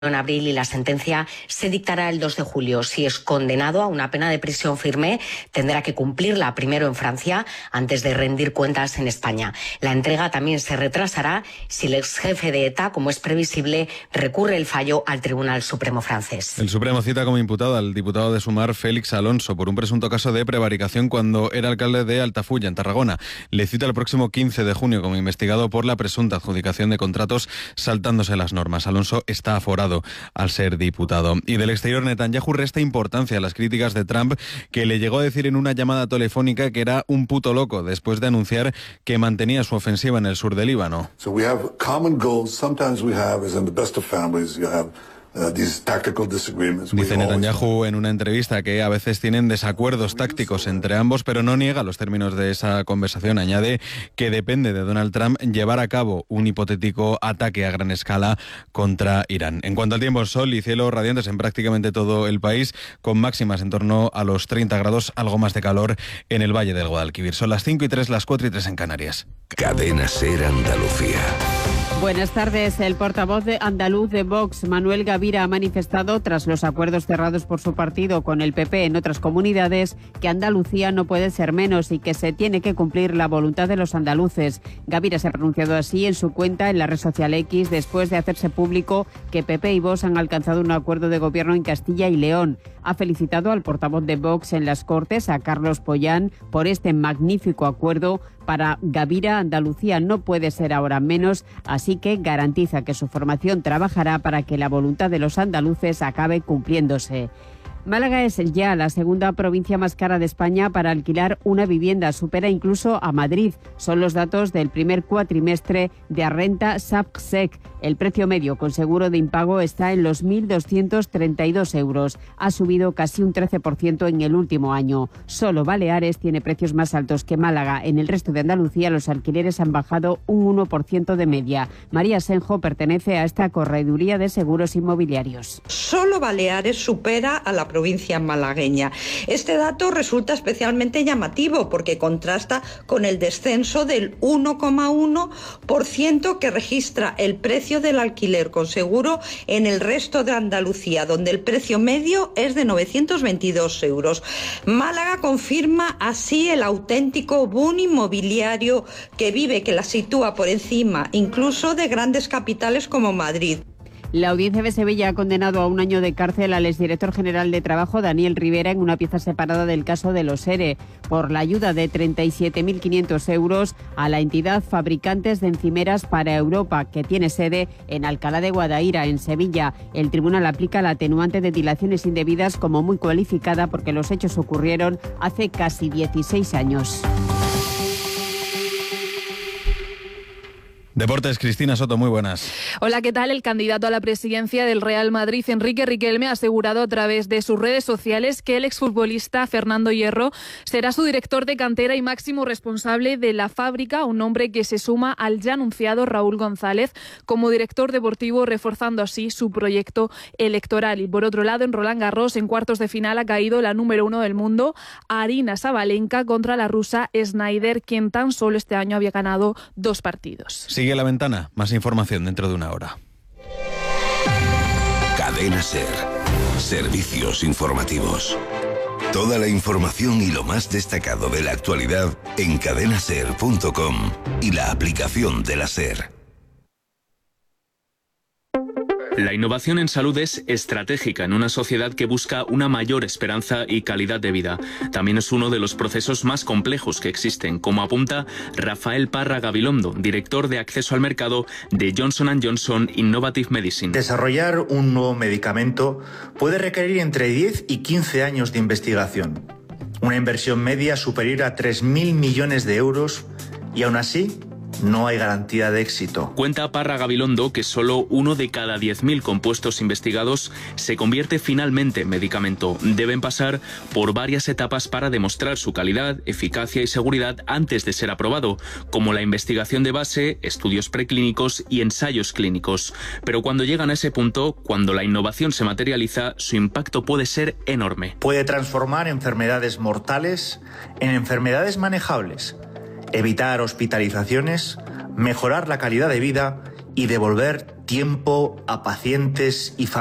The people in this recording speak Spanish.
en abril y la sentencia se dictará el 2 de julio. Si es condenado a una pena de prisión firme, tendrá que cumplirla primero en Francia antes de rendir cuentas en España. La entrega también se retrasará si el ex jefe de ETA, como es previsible, recurre el fallo al Tribunal Supremo francés. El Supremo cita como imputado al diputado de Sumar, Félix Alonso, por un presunto caso de prevaricación cuando era alcalde de Altafulla, en Tarragona. Le cita el próximo 15 de junio como investigado por la presunta adjudicación de contratos saltándose las normas. Alonso está aforado al ser diputado. Y del exterior, Netanyahu resta importancia a las críticas de Trump, que le llegó a decir en una llamada telefónica que era un puto loco después de anunciar que mantenía su ofensiva en el sur del Líbano. Dice Netanyahu en una entrevista que a veces tienen desacuerdos tácticos entre ambos, pero no niega los términos de esa conversación. Añade que depende de Donald Trump llevar a cabo un hipotético ataque a gran escala contra Irán. En cuanto al tiempo, sol y cielo radiantes en prácticamente todo el país, con máximas en torno a los 30 grados, algo más de calor en el Valle del Guadalquivir. Son las 5:03, las 4:03 en Canarias. Cadena SER Andalucía. Buenas tardes. El portavoz andaluz de Vox, Manuel Gavira, ha manifestado, tras los acuerdos cerrados por su partido con el PP en otras comunidades, que Andalucía no puede ser menos y que se tiene que cumplir la voluntad de los andaluces. Gavira se ha pronunciado así en su cuenta en la red social X después de hacerse público que PP y Vox han alcanzado un acuerdo de gobierno en Castilla y León. Ha felicitado al portavoz de Vox en las Cortes, a Carlos Pollán, por este magnífico acuerdo. Para Gavira, Andalucía no puede ser ahora menos, así que garantiza que su formación trabajará para que la voluntad de los andaluces acabe cumpliéndose. Málaga es ya la segunda provincia más cara de España para alquilar una vivienda, supera incluso a Madrid. Son los datos del primer cuatrimestre de Arrenta SAPSEC. El precio medio con seguro de impago está en los 1.232 euros. Ha subido casi un 13% en el último año. Solo Baleares tiene precios más altos que Málaga. En el resto de Andalucía los alquileres han bajado un 1% de media. María Senjo pertenece a esta correduría de seguros inmobiliarios. Solo Baleares supera a la provincia malagueña. Este dato resulta especialmente llamativo porque contrasta con el descenso del 1,1% que registra el precio del alquiler con seguro en el resto de Andalucía, donde el precio medio es de 922 euros. Málaga confirma así el auténtico boom inmobiliario que vive, que la sitúa por encima incluso de grandes capitales como Madrid. La Audiencia de Sevilla ha condenado a 1 año de cárcel al exdirector general de Trabajo, Daniel Rivera, en una pieza separada del caso de los ERE, por la ayuda de 37.500 euros a la entidad Fabricantes de Encimeras para Europa, que tiene sede en Alcalá de Guadaira, en Sevilla. El tribunal aplica la atenuante de dilaciones indebidas como muy cualificada porque los hechos ocurrieron hace casi 16 años. Deportes, Cristina Soto, muy buenas. Hola, ¿qué tal? El candidato a la presidencia del Real Madrid, Enrique Riquelme, ha asegurado a través de sus redes sociales que el exfutbolista Fernando Hierro será su director de cantera y máximo responsable de la fábrica, un nombre que se suma al ya anunciado Raúl González como director deportivo, reforzando así su proyecto electoral. Y por otro lado, en Roland Garros, en cuartos de final, ha caído la número 1 del mundo, Aryna Sabalenka, contra la rusa Snyder, quien tan solo este año había ganado 2 partidos. Sigue La Ventana, más información dentro de una hora. Cadena SER. Servicios informativos. Toda la información y lo más destacado de la actualidad en cadenaser.com y la aplicación de la SER. La innovación en salud es estratégica en una sociedad que busca una mayor esperanza y calidad de vida. También es uno de los procesos más complejos que existen, como apunta Rafael Parra Gabilondo, director de acceso al mercado de Johnson & Johnson Innovative Medicine. Desarrollar un nuevo medicamento puede requerir entre 10 y 15 años de investigación, una inversión media superior a 3.000 millones de euros y aún así no hay garantía de éxito. Cuenta Parra Gabilondo que solo 1 de cada 10.000 compuestos investigados se convierte finalmente en medicamento. Deben pasar por varias etapas para demostrar su calidad, eficacia y seguridad antes de ser aprobado, como la investigación de base, estudios preclínicos y ensayos clínicos. Pero cuando llegan a ese punto, cuando la innovación se materializa, su impacto puede ser enorme. Puede transformar enfermedades mortales en enfermedades manejables, evitar hospitalizaciones, mejorar la calidad de vida y devolver tiempo a pacientes y familias.